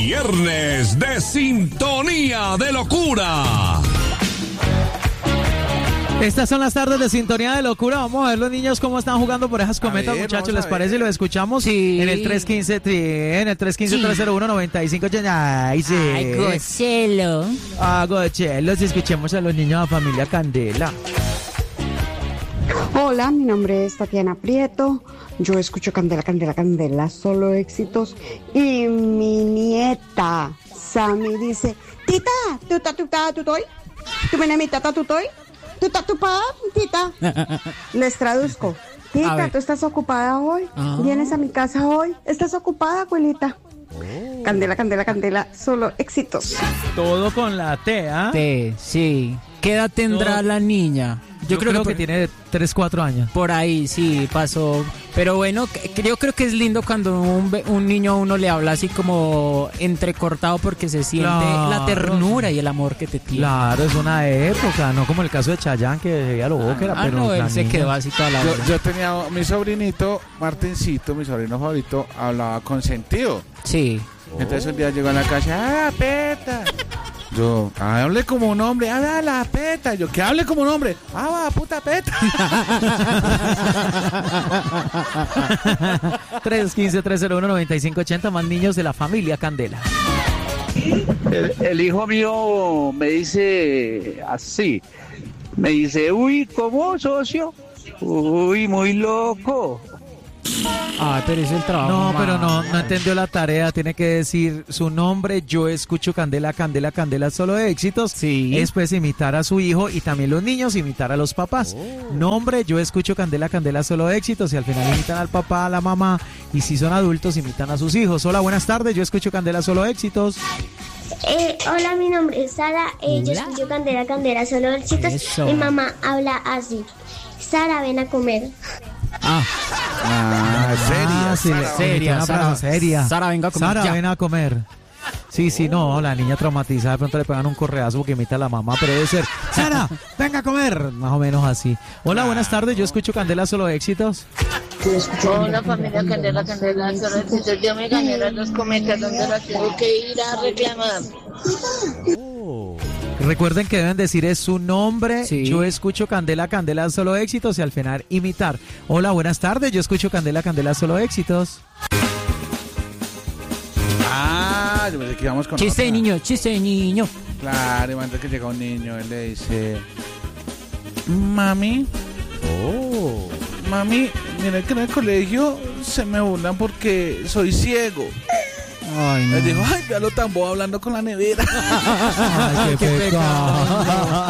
Viernes de Sintonía de Locura. Estas son las tardes de Sintonía de Locura. Vamos a ver los niños cómo están jugando por esas cometas, muchachos. ¿Les parece? Lo escuchamos sí. En el 315-301-9580. Ay, sí. Ay, Gocelo. Gochelos. Escuchemos a los niños de la familia Candela. Hola, mi nombre es Tatiana Prieto. Yo escucho Candela, Candela, Candela, solo éxitos. Y mi nieta, Sammy, dice: Tita, tutoy. ¿Tú vienes mi tata, tutoy? Tupa, tita. Les traduzco. Tita, ¿tú estás ocupada hoy? ¿Vienes a mi casa hoy? ¿Estás ocupada, abuelita? Candela, Candela, Candela, solo éxitos. Todo con la T, ¿ah? T, sí. ¿Qué edad tendrá la niña? Yo creo que tiene 3, 4 años. Por ahí, sí, pasó. Pero bueno, yo creo que es lindo cuando un niño a uno le habla así como entrecortado porque se siente la ternura y el amor que te tiene. Claro, es una época, no como el caso de Chayanne que veía lo boca, pero no, él se quedó así toda la vida. Yo tenía mi sobrinito, Martincito, mi sobrino favorito, hablaba con sentido. Sí. Entonces un día llegó a la casa, peta. Yo, hable como un hombre, habla la peta. Yo, que hable como un hombre, va, puta peta. 315-301-9580, más niños de la familia Candela. El hijo mío me dice así, me dice: uy, ¿cómo, socio? Uy, muy loco. Pero es el trabajo. No, pero no entendió la tarea. Tiene que decir su nombre. Yo escucho Candela, Candela, Candela, solo éxitos. Sí. Después imitar a su hijo y también los niños imitar a los papás. Nombre, yo escucho Candela, Candela, solo éxitos. Y al final imitan al papá, a la mamá. Y si son adultos, imitan a sus hijos. Hola, buenas tardes. Yo escucho Candela, solo éxitos. Hola, mi nombre es Sara. Yo escucho Candela, Candela, solo éxitos. Eso. Mi mamá habla así: Sara, ven a comer. Seria. Sara, venga a comer. Sara, ven a comer. Sí, no, la niña traumatizada, de pronto le pegan un correazo porque imita a la mamá, pero debe ser: Sara, venga a comer. Más o menos así. Hola, buenas tardes. Yo escucho Candela, solo éxitos. Hola, familia Candela, Candela, solo éxitos. Yo me gané las 2 cometas donde las tengo que ir a reclamar. Recuerden que deben decir es su nombre. Sí. Yo escucho Candela, Candela, solo éxitos. Y al final imitar. Hola, buenas tardes. Yo escucho Candela, Candela, solo éxitos. Yo pensé que íbamos con Chiste de niño. Claro, y antes que llega un niño, él le dice: mami, mira que en el colegio se me burlan porque soy ciego. Ay, no. Le digo: ay, ya lo tambo hablando con la nevera. Ay, qué pecado.